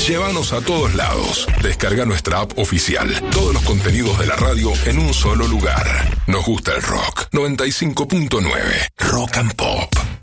Llévanos a todos lados. Descarga nuestra app oficial. Todos los contenidos de la radio en un solo lugar. Nos gusta el rock. 95.9. Rock and Pop.